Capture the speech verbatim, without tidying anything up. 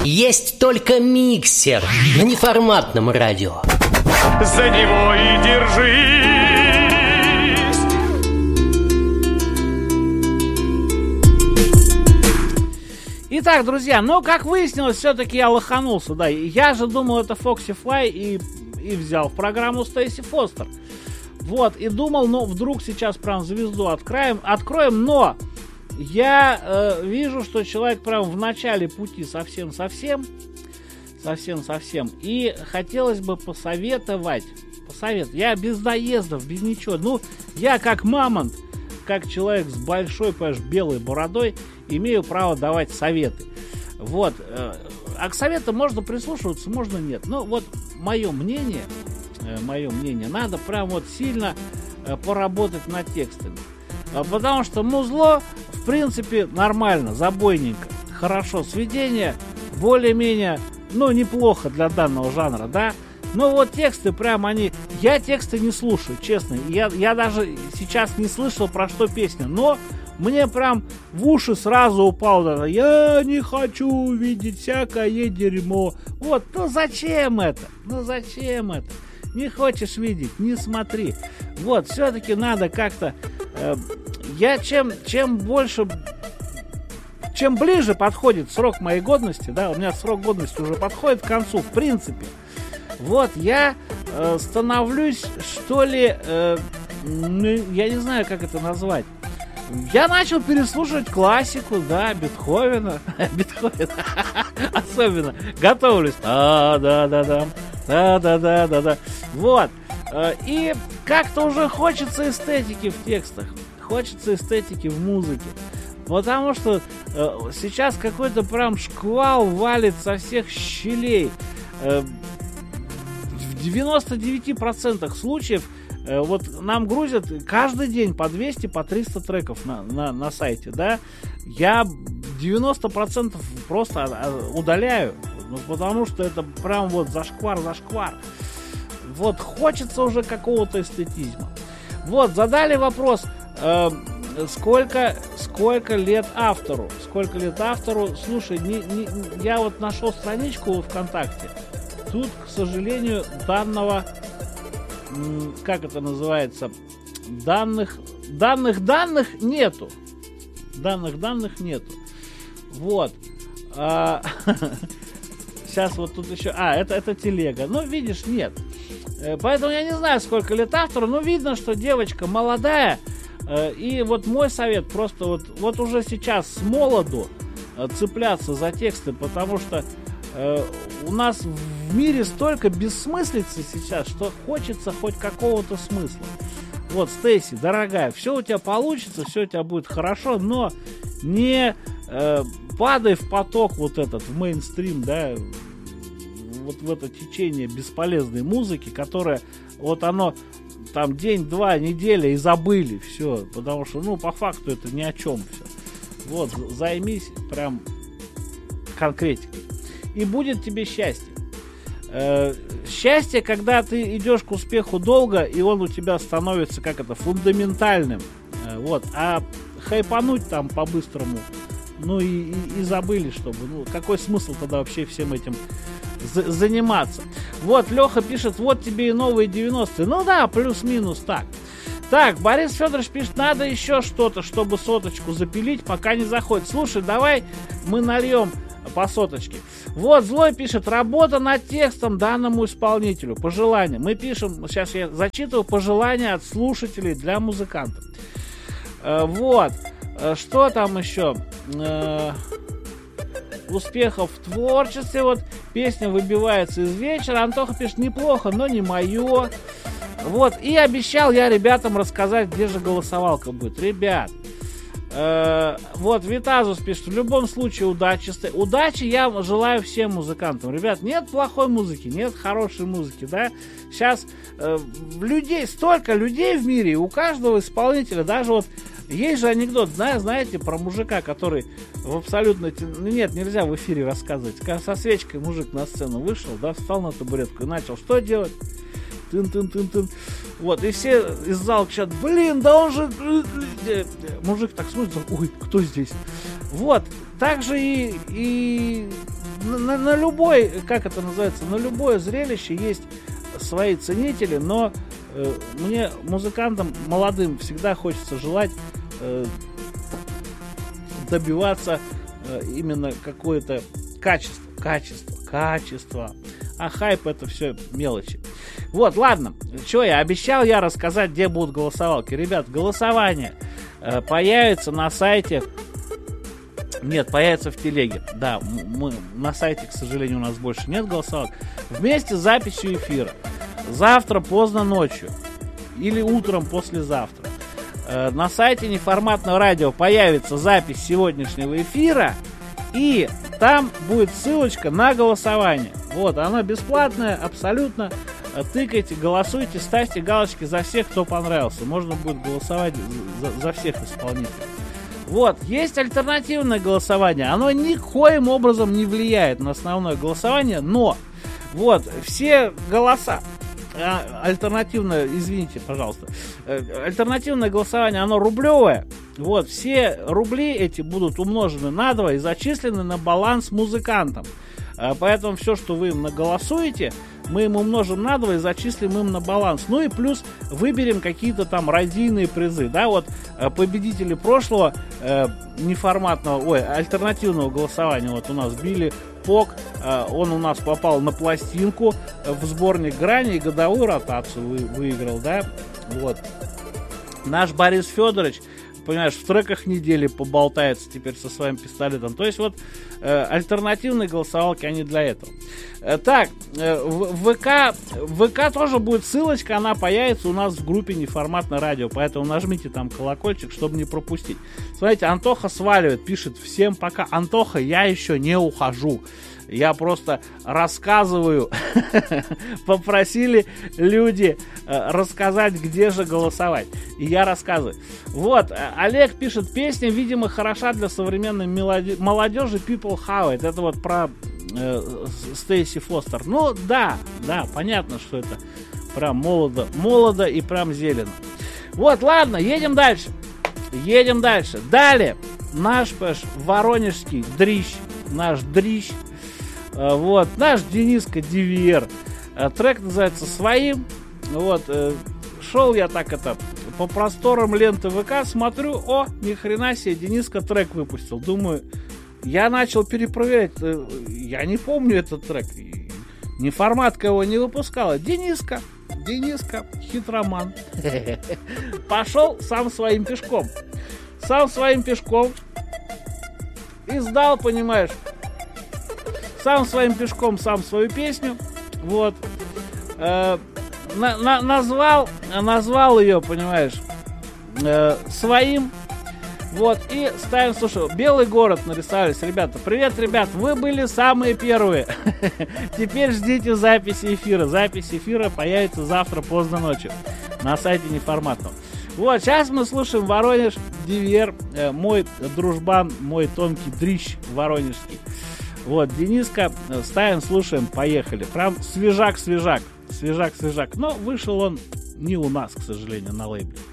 Есть только миксер на неформатном радио. За него и держись. Итак, друзья, ну, как выяснилось, все-таки я лоханулся, да. Я же думал, это Фокси Флай, и, и взял в программу Стейси Фостер. Вот, и думал, ну, вдруг сейчас прям звезду откроем, откроем, но я э, вижу, что человек прям в начале пути совсем-совсем, совсем-совсем, и хотелось бы посоветовать, посоветовать, я без доездов, без ничего, ну, я как мамонт, как человек с большой, понимаешь, белой бородой, имею право давать советы. Вот. А к советам можно прислушиваться, можно нет. Но вот мое мнение, мое мнение, надо прям вот сильно поработать над текстами. Потому что музло, в принципе, нормально, забойненько, хорошо. Сведение более-менее, ну, неплохо для данного жанра, да. Но вот тексты прям они... Я тексты не слушаю, честно. Я, я даже сейчас не слышал, про что песня. Но мне прям в уши сразу упало. Я не хочу видеть всякое дерьмо. Вот, ну зачем это? Ну зачем это? Не хочешь видеть, не смотри. Вот, все-таки надо как-то... Э, я чем, чем больше... Чем ближе подходит срок моей годности, да, у меня срок годности уже подходит к концу, в принципе. Вот, я э, становлюсь, что ли, э, ну, я не знаю, как это назвать. Я начал переслушивать классику, да, Бетховена. Бетховена. Особенно. Готовлюсь. Да-да-да-да. Да-да-да-да-да. Вот. И как-то уже хочется эстетики в текстах. Хочется эстетики в музыке. Потому что э, сейчас какой-то прям шквал валит со всех щелей. Э, в девяноста девяти процентах случаев э, вот нам грузят каждый день по двести, по триста треков на, на, на сайте, да. Я девяносто процентов просто удаляю, ну, потому что это прям вот зашквар, зашквар. Вот хочется уже какого-то эстетизма. Вот, задали вопрос... Э, Сколько, сколько лет автору? Сколько лет автору? Слушай, не, не, я вот нашел страничку ВКонтакте. Тут, к сожалению, данного, как это называется, данных, данных, данных нету. Данных, данных нету. Вот. А, сейчас вот тут еще... А, это, это телега. Ну, видишь, нет. Поэтому я не знаю, сколько лет автору, но видно, что девочка молодая. И вот мой совет просто вот, вот уже сейчас с молоду цепляться за тексты, потому что э, у нас в мире столько бессмыслицы сейчас, что хочется хоть какого-то смысла. Вот, Стейси, дорогая, все у тебя получится, все у тебя будет хорошо, но не э, падай в поток вот этот, в мейнстрим, да, вот в это течение бесполезной музыки, которое вот оно... Там день-два, неделя и забыли все, потому что, ну, по факту это ни о чем все. Вот, займись прям конкретикой. И будет тебе счастье. Э, счастье, когда ты идешь к успеху долго, и он у тебя становится, как это, фундаментальным. Э, вот, а хайпануть там по-быстрому, ну, и, и, и забыли, чтобы, ну, какой смысл тогда вообще всем этим заниматься. Вот, Леха пишет, вот тебе и новые девяностые. Ну да, плюс-минус так. Так, Борис Федорович пишет, надо еще что-то, чтобы соточку запилить, пока не заходит. Слушай, давай мы нальем по соточке. Вот, Злой пишет, работа над текстом данному исполнителю. Пожелания. Мы пишем, сейчас я зачитываю пожелания от слушателей для музыкантов. Э, вот. Что там еще? Э, успехов в творчестве. Вот песня выбивается из вечера. Антоха пишет, неплохо, но не мое. Вот, и обещал я ребятам рассказать, где же голосовалка будет. Ребят, э, вот Витазус пишет, в любом случае удачи. Удачи я желаю всем музыкантам. Ребят, нет плохой музыки, нет хорошей музыки, да. Сейчас э, людей, столько людей в мире, у каждого исполнителя, даже вот есть же анекдот, знаете, про мужика, который в абсолютно... Нет, нельзя в эфире рассказывать. Со свечкой мужик на сцену вышел, да, встал на табуретку и начал что делать? Тын-тын-тын-тын. Вот, и все из зала кричат, блин, да он же... Мужик так смотрит, ой, кто здесь? Вот, так же и, и на, на, на любой, как это называется, на любое зрелище есть свои ценители, но э, мне, музыкантам молодым, всегда хочется желать э, добиваться э, именно какое-то качество, качество, качество. А хайп — это все мелочи. Вот, ладно, что я обещал я рассказать, где будут голосовалки. Ребят, голосование э, появится на сайте. Нет, появится в телеге. Да, мы, на сайте, к сожалению, у нас больше нет голосовалок. Вместе с записью эфира. Завтра поздно ночью. Или утром послезавтра. Э, на сайте Неформатного радио появится запись сегодняшнего эфира. И там будет ссылочка на голосование. Вот, она бесплатная, абсолютно. Тыкайте, голосуйте, ставьте галочки за всех, кто понравился. Можно будет голосовать за, за всех исполнителей. Вот, есть альтернативное голосование. Оно никоим образом не влияет на основное голосование, но вот, все голоса, альтернативное, извините, пожалуйста, альтернативное голосование, оно рублевое. Вот, все рубли эти будут умножены на два и зачислены на баланс музыкантам. Поэтому все, что вы им наголосуете, мы им умножим на два и зачислим им на баланс. Ну и плюс выберем какие-то там радийные призы. Да, вот победители прошлого э, неформатного, ой, альтернативного голосования. Вот у нас Билли Пок, э, он у нас попал на пластинку в сборник «Грани» и годовую ротацию вы, выиграл, да. Вот. Наш Борис Федорович, понимаешь, в треках недели поболтается теперь со своим пистолетом. То есть вот э, альтернативные голосовалки, они для этого. Э, так, э, в ВК, в ВК тоже будет ссылочка, она появится у нас в группе Неформатное радио, поэтому нажмите там колокольчик, чтобы не пропустить. Смотрите, Антоха сваливает, пишет: всем пока. Антоха, я еще не ухожу. Я просто рассказываю. Попросили люди рассказать, где же голосовать. И я рассказываю. Вот, Олег пишет: песня, видимо, хороша для современной молодежи. People How It. Это вот про э, Стейси Фостер. Ну, да, да, понятно, что это прям молодо, молодо и прям зелено. Вот, ладно, едем дальше. Едем дальше. Далее наш, понимаешь, воронежский дрищ. Наш дрищ. Вот, наш Дениска ди ви ар. Трек называется «Своим». Вот, шел я так это по просторам ленты ВК, смотрю, о, ни хрена себе, Дениска трек выпустил. Думаю, я начал перепроверять, я не помню этот трек. Неформатка его не выпускала. Дениска, Дениска, хитроман. Пошел сам своим пешком. Сам своим пешком. Издал, понимаешь, сам своим пешком, сам свою песню. Вот. Э, на, на, назвал, назвал ее, понимаешь, э, своим. Вот. И ставим, слушай, белый город нарисовались. Ребята, привет, ребят, вы были самые первые. Теперь ждите записи эфира. Запись эфира появится завтра поздно ночью на сайте Неформатного. Вот, сейчас мы слушаем Воронеж ди ви ар, э, мой дружбан, мой тонкий дрищ воронежский. Вот, Дениска, ставим, слушаем, поехали. Прям свежак-свежак, свежак-свежак. Но вышел он не у нас, к сожалению, на лейбле.